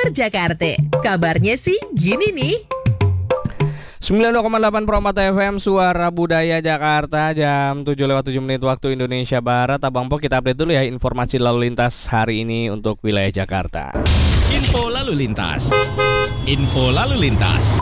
Jakarta. Kabarnya sih gini nih. 92,8 FM Suara Budaya Jakarta, jam 7:07 waktu Indonesia Barat. Abang Po, kita update dulu ya informasi lalu lintas hari ini untuk wilayah Jakarta. Info lalu lintas. Info lalu lintas.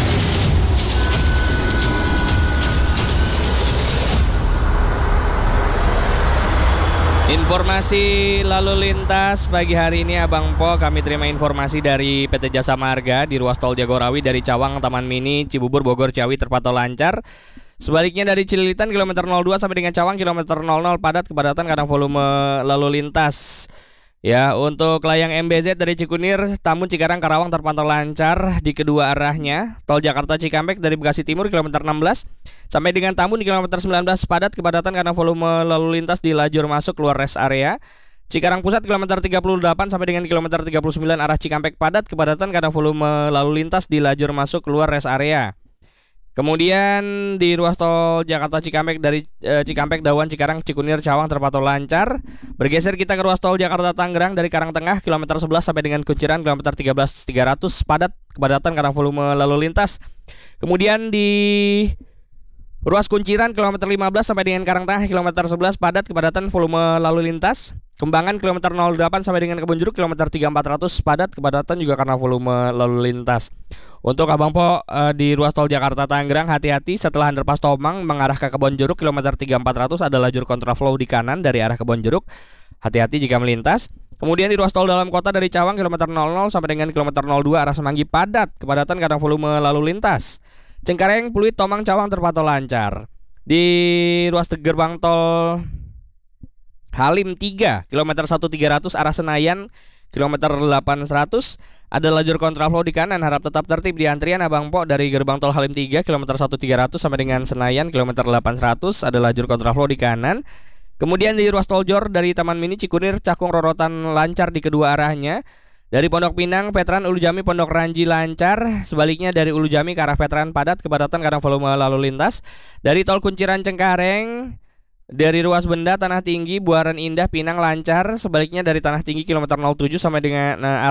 Informasi lalu lintas pagi hari ini Abang Po, kami terima informasi dari PT Jasa Marga di ruas tol Jagorawi dari Cawang, Taman Mini, Cibubur, Bogor, Ciawi terpantau lancar. Sebaliknya dari Cililitan kilometer 02 sampai dengan Cawang kilometer 00 padat kepadatan karena volume lalu lintas. Ya, untuk layang MBZ dari Cikunir, Tambun, Cikarang, Karawang terpantau lancar di kedua arahnya. Tol Jakarta Cikampek dari Bekasi Timur kilometer 16 sampai dengan Tambun di kilometer 19 padat kepadatan karena volume lalu lintas di lajur masuk keluar rest area. Cikarang Pusat kilometer 38 sampai dengan kilometer 39 arah Cikampek padat kepadatan karena volume lalu lintas di lajur masuk keluar rest area. Kemudian di ruas tol Jakarta Cikampek dari Cikampek, Dawan, Cikarang, Cikunir, Cawang terpantau lancar. Bergeser kita ke ruas tol Jakarta Tangerang dari Karangtengah kilometer 11 sampai dengan Kunciran kilometer 13.300 padat kepadatan karena volume lalu lintas. Kemudian di ruas Kunciran kilometer 15 sampai dengan Karangtengah kilometer 11 padat kepadatan volume lalu lintas. Kembangan kilometer 08 sampai dengan Kebonjeruk kilometer 3400 padat kepadatan juga karena volume lalu lintas. Untuk Abang Po di ruas tol Jakarta Tangerang, hati-hati setelah underpass Tomang mengarah ke Kebonjeruk kilometer 3400 ada lajur kontraflow di kanan dari arah Kebonjeruk. Hati-hati jika melintas. Kemudian di ruas tol dalam kota dari Cawang kilometer 00 sampai dengan kilometer 02 arah Semanggi padat kepadatan karena volume lalu lintas. Cengkareng, Pluit, Tomang, Cawang terpantau lancar. Di ruas gerbang tol Halim 3 kilometer 1300 arah Senayan kilometer 800 ada lajur kontraflow di kanan, harap tetap tertib di antrian Abang Po. Dari gerbang tol Halim 3 kilometer 1300 sampai dengan Senayan kilometer 800 ada lajur kontraflow di kanan. Kemudian di ruas tol Jor dari Taman Mini, Cikunir, Cakung, Rorotan lancar di kedua arahnya. Dari Pondok Pinang, Veteran, Ulu Jami, Pondok Ranji lancar. Sebaliknya dari Ulu Jami ke arah Veteran padat kepadatan karena volume lalu lintas. Dari tol Kunciran Cengkareng, dari ruas Benda, Tanah Tinggi, Buaran Indah, Pinang lancar. Sebaliknya dari Tanah Tinggi kilometer 07 sampai dengan